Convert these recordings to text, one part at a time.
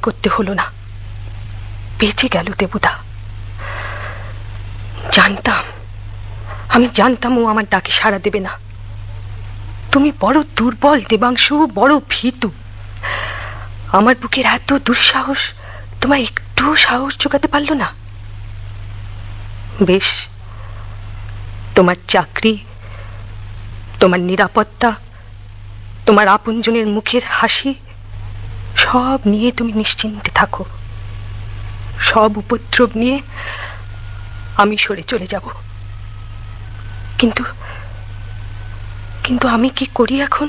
করতে হলো না, বেঁচে গেল দেবুদা। আমি জানতাম ও আমার ডাকে সাড়া দেবে না। তুমি বড় দুর্বল দেবাংশু, বড় ভীতু। আমার বুকের এত দুঃসাহস তোমায় একটু সাহস জোগাতে পারল না। বেশ, তোমার চাকরি, তোমার নিরাপত্তা, তোমার আপনজনের মুখের হাসি, সব নিয়ে তুমি নিশ্চিন্তে থাকো। সব উপদ্রব নিয়ে আমি সরে চলে যাব। কিন্তু কিন্তু আমি কি করি এখন?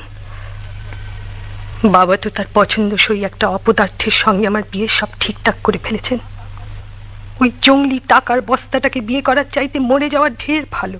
বাবা তো তার পছন্দসই একটা অপদার্থের সঙ্গে আমার বিয়ে সব ঠিকঠাক করে ফেলেছেন। ওই জঙ্গলি টাকার বস্তাটাকে বিয়ে করার চাইতে মরে যাওয়ার ঢের ভালো।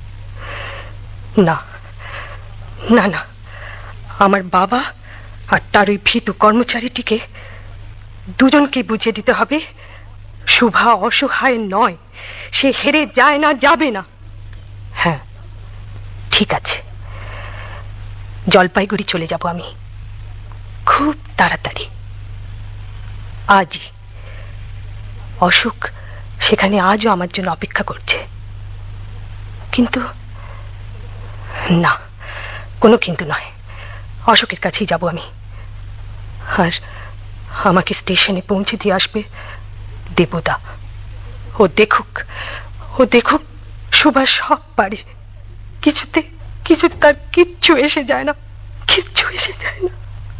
না না না, আমার বাবা আর তার ওই ভীতু কর্মচারীটিকে দুজনকে বুঝিয়ে দিতে হবে শুভা অসহায় নয়, সে হেরে যায় না, যাবে না। হ্যাঁ ঠিক আছে, জলপাইগুড়ি চলে যাব আমি, খুব তাড়াতাড়ি, আজই। অশোক সেখানে আজও আমার জন্য অপেক্ষা করছে। কিন্তু না, কোনো কিন্তু নয়, অশোকের কাছেই যাব আমি। আর আমাকে স্টেশনে পৌঁছে দিয়ে আসবে দেবুদা। ও দেখুক সুভা সব পারে। কিছুতে তার কিচ্ছু এসে যায় না, কিচ্ছু এসে যায় না।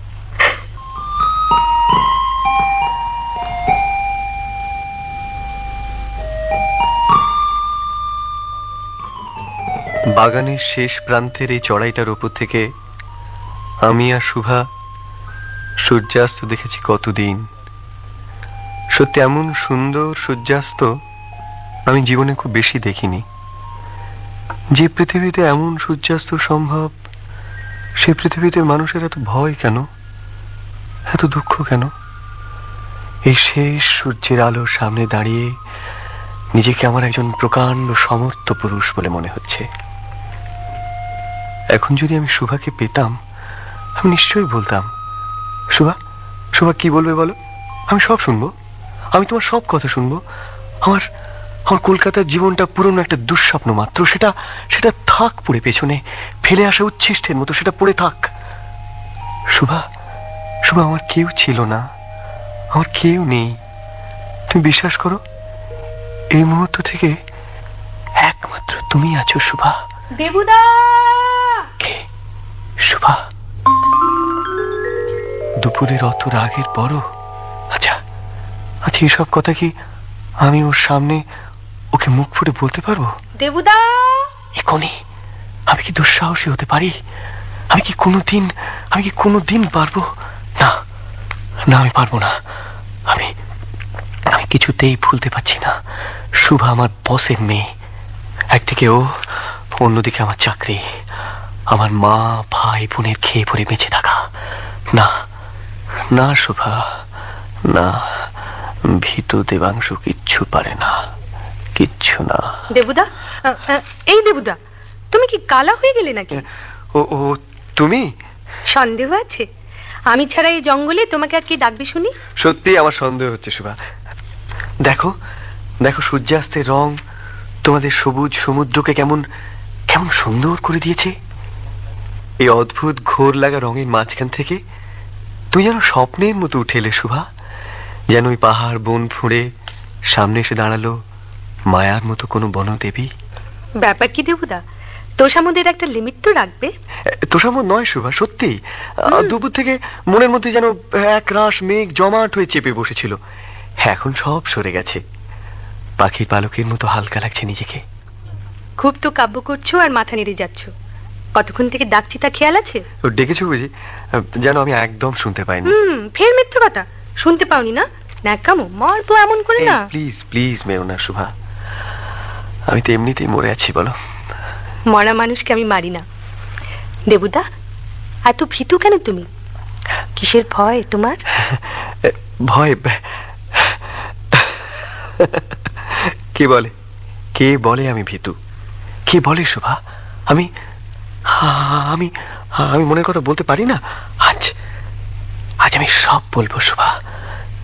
বাগানের শেষ প্রান্তের এই চড়াইটার উপর থেকে আমি আর শুভা সূর্যাস্ত দেখেছি কতদিন। সত্যি এমন সুন্দর সূর্যাস্ত আমি জীবনে খুব বেশি দেখিনি। যে পৃথিবীতে এমন সূর্যাস্ত সম্ভব, সে পৃথিবীতে মানুষের এত ভয় কেন, এত দুঃখ কেন? এই শেষ সূর্যের আলোর সামনে দাঁড়িয়ে নিজেকে আমার একজন প্রকাণ্ড সমর্থ পুরুষ বলে মনে হচ্ছে। এখন যদি আমি শুভাকে পেতাম, আমি নিশ্চয়ই বলতাম, শুভা কি বলবে বলো, আমি সব শুনবো, আমি তোমার সব কথা শুনবো। আমার কলকাতার জীবনটা পুরনো একটা দুঃস্বপ্ন মাত্র, সেটা থাক পড়ে পেছনে, ফেলে আসা উচ্ছিষ্টের মতো সেটা পড়ে থাক। শুভা আমার কেউ ছিল না, আমার কেউ নেই। তুমি বিশ্বাস করো, এই মুহূর্ত থেকে একমাত্র তুমি আছো শুভা। দেবুদা! কে? শুভা? দুপুরের অত রাগের পরও? আচ্ছা, এসব কথা কি আমি ওর সামনে ওকে মুখ ফুটে বলতে পারবো? দেবুদা! এখনই আমি কি দুঃসাহসী হতে পারি? আমি কি কোনোদিন পারবো? না, আমি পারবো না। আমি কিছুতেই ভুলতে পারছি না, শুভা আমার বসের মেয়ে। একদিকে ও, অন্যদিকে আমার চাকরি, আমার মা ভাই বোনের খেয়ে পরে বেঁচে থাকা। না শুভা, না, ভীতু দেবাংশু কিচ্ছু পারে না, কিচ্ছু না। দেবুদা, এই দেবুদা, তুমি কি কালা হয়ে গেলে নাকি? ও তুমি? সন্দেহ আছে? আমি ছাড়া এই জঙ্গলে তোমাকে আর কি ডাকবে শুনি? সত্যি আমার সন্দেহ হচ্ছে শুভা। দেখো সূর্যাস্তের রং তোমাদের সবুজ সমুদ্রকে কেমন সুন্দর করে দিয়েছে। এই অদ্ভুত ঘোর লাগা রঙের মাঝখান থেকে তুই যেন স্বপ্নের মতো উঠে এলে শুভা, যেন ওই পাহাড় বন ফুঁড়ে সামনে এসে দাঁড়ালো মায়ার মতো কোনো বনদেবী। ব্যাপার কি দেবুদা, তোষামোদের একটা লিমিট তো রাখবে। তোষামোদ নয় শুভা, সত্যি। দুপুর থেকে মনের মধ্যে যেন এক রাশ মেঘ জমাট হয়ে চেপে বসেছিল, এখন সব সরে গেছে। পাখির পালকের মতো হালকা লাগছে নিজেকে। খুব তো কাব্য করছো আর মাথা নেড়ে যাচ্ছ, কতক্ষণ থেকে ডাকছি তা খেয়াল আছে? ডেকেছো বুঝি? যেন আমি একদম শুনতে পাইনি। ফের মিথ্যে কথা, শুনতে পাওনি না? ন্যাকামো মারবো এমন করে না। প্লিজ মেরো না শুভা, আমি তো এমনিতেই মরে আছি। বলো, মরা মানুষকে আমি মারি না। দেবুদা, এত ভীতু কেন তুমি? কিসের ভয় তোমার? ভয়? কে বলে আমি ভীতু? কে বলে শুভা? আমি মনের কথা বলতে পারি না? আজ আমি সব বলবো শুভা,